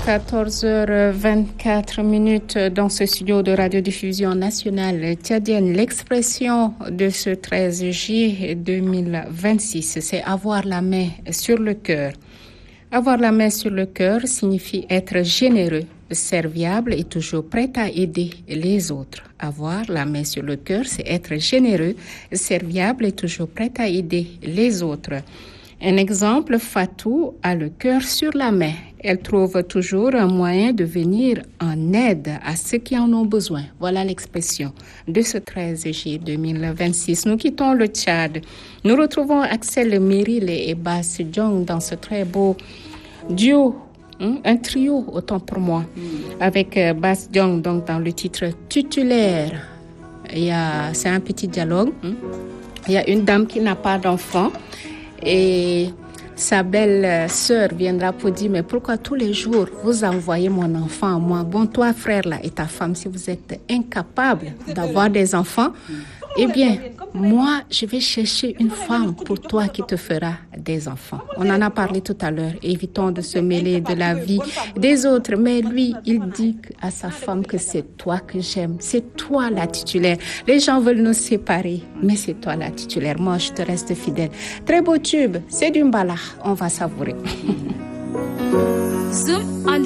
14h24 dans ce studio de radiodiffusion nationale tchadienne. L'expression de ce 13 juillet 2026, c'est avoir la main sur le cœur. Avoir la main sur le cœur signifie être généreux, serviable et toujours prêt à aider les autres. Avoir la main sur le cœur, c'est être généreux, serviable et toujours prêt à aider les autres. Un exemple, Fatou a le cœur sur la main. Elle trouve toujours un moyen de venir en aide à ceux qui en ont besoin. Voilà l'expression de ce 13 juillet 2026. Nous quittons le Tchad. Nous retrouvons Axel Meril et Bass Diong dans ce très beau duo, un trio autant pour moi, avec Bass Diong donc dans le titre Titulaire. C'est un petit dialogue. Il y a une dame qui n'a pas d'enfant. Et sa belle sœur viendra pour dire, mais pourquoi tous les jours vous envoyez mon enfant à moi? Bon, toi frère là et ta femme, si vous êtes incapable d'avoir des enfants, eh bien, moi, je vais chercher une femme pour toi qui te fera des enfants. On en a parlé tout à l'heure. Évitons de se mêler de la vie des autres. Mais lui, il dit à sa femme que c'est toi que j'aime. C'est toi la titulaire. Les gens veulent nous séparer, mais c'est toi la titulaire. Moi, je te reste fidèle. Très beau tube. C'est du mbala. On va savourer.